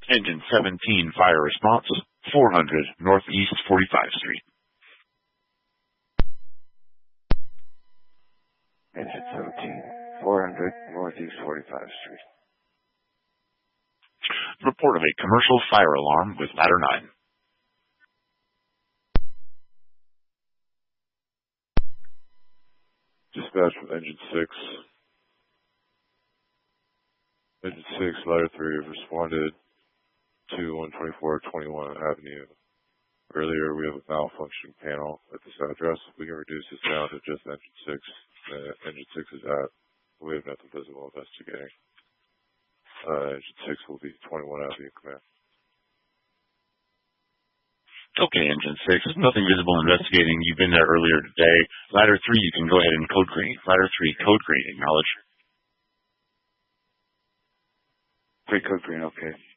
Engine 17, fire response, 400 Northeast 45th Street. Engine 17, 400 Northeast 45th Street. Report of a commercial fire alarm with ladder 9. Dispatch from Engine 6. Engine 6, ladder 3 have responded to 124 21 Avenue. Earlier, we have a malfunction panel at this address. We can reduce this down to just Engine 6. Engine 6 is at. We have nothing visible investigating. Engine 6 will be 21 Avenue Command. Okay, Engine 6. Nothing visible investigating. You've been there earlier today. Ladder 3, you can go ahead and code green. Ladder 3, code green. Acknowledge. 3 code green, okay.